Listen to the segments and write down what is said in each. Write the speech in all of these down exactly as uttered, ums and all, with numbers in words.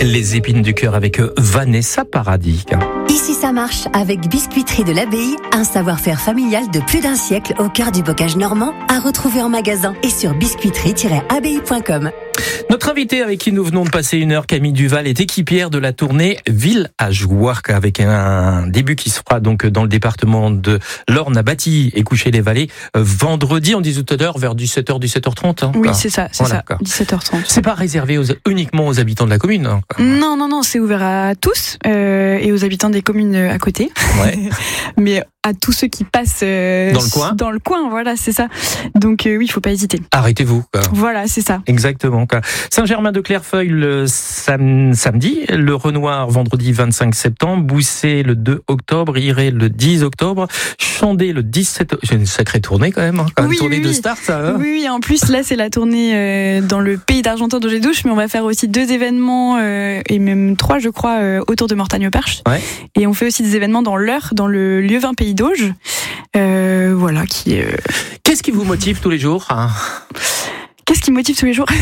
Les épines du cœur avec Vanessa Paradis. Ici ça marche avec Biscuiterie de l'Abbaye, un savoir-faire familial de plus d'un siècle au cœur du bocage normand, à retrouver en magasin et sur biscuiterie tiret abbaye point com. Notre invitée avec qui nous venons de passer une heure, Camille Duval, est équipière de la tournée Villageois, avec un début qui se fera donc dans le département de l'Orne à Bâtilly et Coucher-les-Vallées vendredi, on disait tout à l'heure vers dix-sept heures, dix-sept heures trente. Hein, oui, c'est ça, c'est voilà, ça, dix-sept heures trente. C'est pas réservé aux, uniquement aux habitants de la commune. Hein, non, non, non, c'est ouvert à tous euh, et aux habitants des communes à côté. Ouais. Mais à tous ceux qui passent euh, dans le coin. Dans le coin, voilà, c'est ça. Donc euh, oui, il faut pas hésiter. Arrêtez-vous. Quoi. Voilà, c'est ça. Exactement. Quoi. Saint-Germain-de-Clairefeuille le sam- samedi, le Renoir vendredi vingt-cinq septembre, Boussay le deux octobre, Iré le dix octobre, Chandé le dix-sept. C'est une sacrée tournée quand même. Hein. Quand oui, même tournée oui, de oui. start, ça. Hein. Oui, oui. En plus là, c'est la tournée euh, dans le pays d'Argentan d'Auger-Douche, mais on va faire aussi deux événements euh, et même trois, je crois, euh, autour de Mortagne-au-Perche. Ouais. Et on fait aussi des événements dans l'Eure, dans le Lieuvin Pays d'Auge. Euh, voilà, qui. Euh... Qu'est-ce qui vous motive tous les jours hein Qu'est-ce qui me motive tous les jours?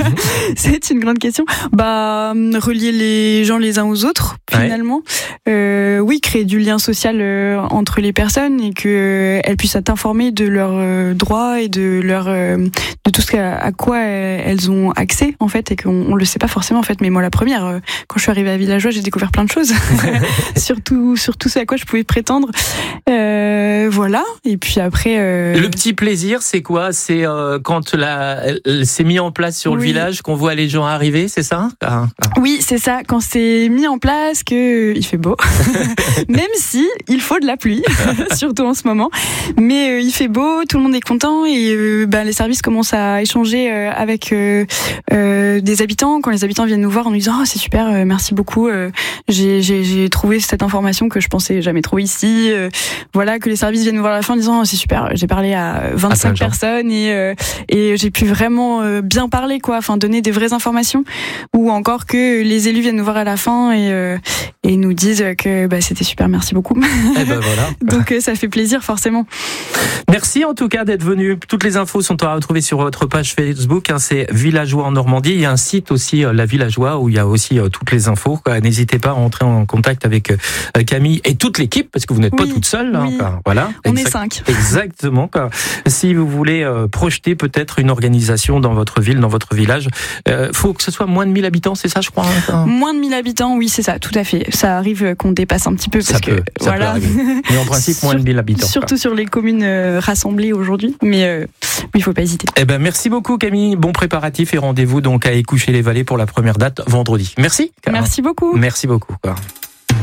C'est une grande question. Bah, relier les gens les uns aux autres, finalement. Ouais. Euh, oui, créer du lien social euh, entre les personnes et que euh, elles puissent être informées de leurs euh, droits et de leur euh, de tout ce à, à quoi elles ont accès en fait et qu'on on le sait pas forcément en fait. Mais moi, la première, euh, quand je suis arrivée à Villageois, j'ai découvert plein de choses, surtout surtout ce à quoi je pouvais prétendre. Euh, voilà. Et puis après, euh... le petit plaisir, c'est quoi? C'est euh, quand la c'est mis en place sur le oui. village, qu'on voit les gens arriver, c'est ça? ah, ah. Oui, c'est ça. Quand c'est mis en place, que il fait beau, même si il faut de la pluie, surtout en ce moment. Mais euh, il fait beau, tout le monde est content et euh, bah, les services commencent à échanger euh, avec euh, euh, des habitants. Quand les habitants viennent nous voir en nous disant oh, c'est super, euh, merci beaucoup, euh, j'ai, j'ai, j'ai trouvé cette information que je pensais jamais trouver ici. Euh, voilà, que les services viennent nous voir à la fin en disant oh, c'est super, j'ai parlé à vingt-cinq ah, personnes et euh, et j'ai pu vraiment euh, bien parler quoi, enfin donner des vraies informations, ou encore que les élus viennent nous voir à la fin et euh, et nous disent que bah, c'était super, merci beaucoup. Et ben voilà. Donc euh, ça fait plaisir forcément. Merci en tout cas d'être venu. Toutes les infos sont à retrouver sur votre page Facebook, hein, c'est Villageois en Normandie. Il y a un site aussi, euh, la Villageois, où il y a aussi euh, toutes les infos. Quoi. N'hésitez pas à entrer en contact avec euh, Camille et toute l'équipe, parce que vous n'êtes oui, pas toute seule. Hein, oui. quoi. Voilà. On exact- est cinq. Exactement. Quoi. Si vous voulez euh, projeter peut-être une organisation dans votre ville, dans votre village, il euh, faut que ce soit moins de mille habitants, c'est ça je crois hein, moins de mille habitants, oui c'est ça, tout à fait. Ça arrive qu'on dépasse un petit peu parce ça que peut, ça voilà. peut mais en principe moins de mille habitants. Surtout quoi. Sur les communes euh, rassemblées aujourd'hui, mais euh, il faut pas hésiter. Eh ben merci beaucoup Camille, bon préparatif et rendez-vous donc à Coucher-les-Vallées pour la première date vendredi. Merci. Merci beaucoup. Merci beaucoup. Quoi.